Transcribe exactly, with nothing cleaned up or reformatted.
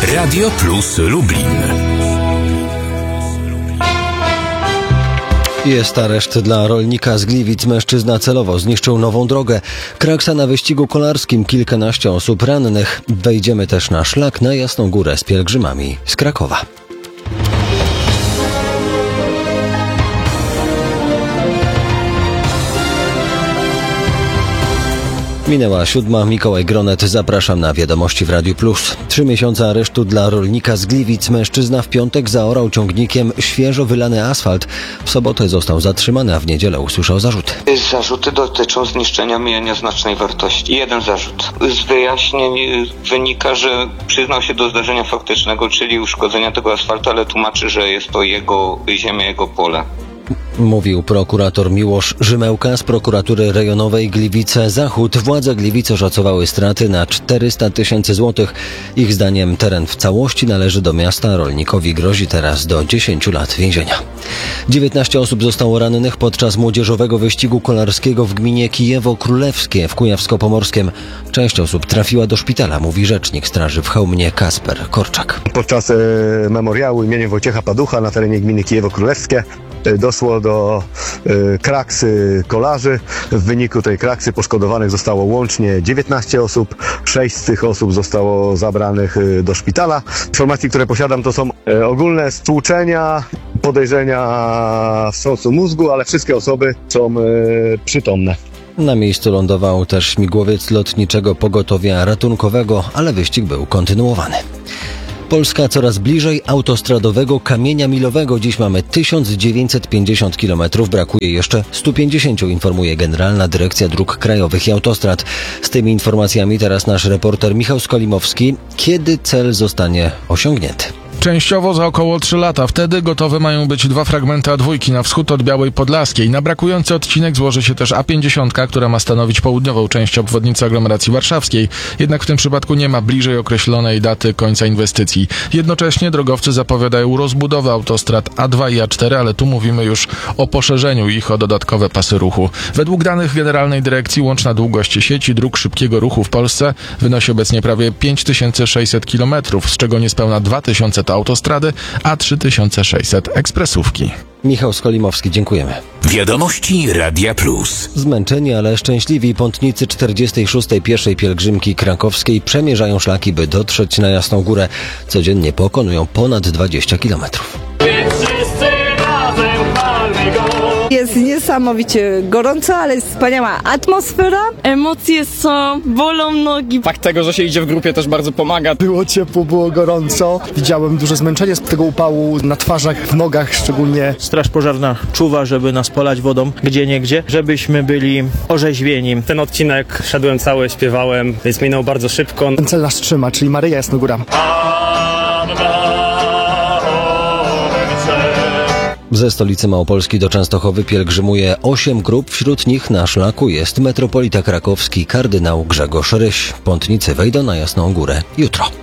Radio Plus Lublin. Jest areszt dla rolnika z Gliwic. Mężczyzna celowo zniszczył nową drogę. Kraksa na wyścigu kolarskim, kilkanaście osób rannych. Wejdziemy też na szlak na Jasną Górę z pielgrzymami z Krakowa. Minęła siódma. Mikołaj Gronet. Zapraszam na Wiadomości w Radiu Plus. Trzy miesiące aresztu dla rolnika z Gliwic. Mężczyzna w piątek zaorał ciągnikiem świeżo wylany asfalt. W sobotę został zatrzymany, a w niedzielę usłyszał zarzuty. Zarzuty dotyczą zniszczenia mienia znacznej wartości. Jeden zarzut. Z wyjaśnień wynika, że przyznał się do zdarzenia faktycznego, czyli uszkodzenia tego asfaltu, ale tłumaczy, że jest to jego ziemia, jego pole. Mówił prokurator Miłosz Rzymełka z prokuratury rejonowej Gliwice Zachód. Władze Gliwice oszacowały straty na czterysta tysięcy złotych. Ich zdaniem teren w całości należy do miasta. Rolnikowi grozi teraz do dziesięciu lat więzienia. dziewiętnaście osób zostało rannych podczas młodzieżowego wyścigu kolarskiego w gminie Kijewo-Królewskie w Kujawsko-Pomorskiem. Część osób trafiła do szpitala, mówi rzecznik straży w Chełmie Kasper Korczak. Podczas e, memoriału imieniem Wojciecha Paducha na terenie gminy Kijewo-Królewskie e, doszło do e, kraksy kolarzy. W wyniku tej kraksy poszkodowanych zostało łącznie dziewiętnaście osób. sześć z tych osób zostało zabranych e, do szpitala. Informacje, które posiadam, to są e, ogólne stłuczenia, podejrzenia wstrząsu mózgu, ale wszystkie osoby są e, przytomne. Na miejscu lądował też śmigłowiec lotniczego pogotowia ratunkowego, ale wyścig był kontynuowany. Polska coraz bliżej autostradowego kamienia milowego. Dziś mamy tysiąc dziewięćset pięćdziesiąt kilometrów, brakuje jeszcze stu pięćdziesięciu, informuje Generalna Dyrekcja Dróg Krajowych i Autostrad. Z tymi informacjami teraz nasz reporter Michał Skolimowski. Kiedy cel zostanie osiągnięty? Częściowo za około trzy lata. Wtedy gotowe mają być dwa fragmenty A dwa na wschód od Białej Podlaskiej. Na brakujący odcinek złoży się też A pięćdziesiąt, która ma stanowić południową część obwodnicy aglomeracji warszawskiej. Jednak w tym przypadku nie ma bliżej określonej daty końca inwestycji. Jednocześnie drogowcy zapowiadają rozbudowę autostrad A dwa i A cztery, ale tu mówimy już o poszerzeniu ich o dodatkowe pasy ruchu. Według danych Generalnej Dyrekcji łączna długość sieci dróg szybkiego ruchu w Polsce wynosi obecnie prawie pięć tysięcy sześćset kilometrów, z czego niespełna dwa tysiące to autostrady, a trzy tysiące sześćset ekspresówki. Michał Skolimowski, dziękujemy. Wiadomości Radia Plus. Zmęczeni, ale szczęśliwi pątnicy czterdziestej szóstej pierwszej pielgrzymki krakowskiej przemierzają szlaki, by dotrzeć na Jasną Górę. Codziennie pokonują ponad dwadzieścia kilometrów. Jest niesamowicie gorąco, ale jest wspaniała atmosfera. Emocje są, bolą nogi. Fakt tego, że się idzie w grupie, też bardzo pomaga. Było ciepło, było gorąco. Widziałem duże zmęczenie z tego upału na twarzach, w nogach szczególnie. Straż pożarna czuwa, żeby nas polać wodą gdzieniegdzie, żebyśmy byli orzeźwieni. Ten odcinek szedłem cały, śpiewałem, więc minął bardzo szybko. Ten cel nas trzyma, czyli Maryja Jasnogóra. Ze stolicy Małopolski do Częstochowy pielgrzymuje osiem grup. Wśród nich na szlaku jest metropolita krakowski kardynał Grzegorz Ryś. Pątnicy wejdą na Jasną Górę jutro.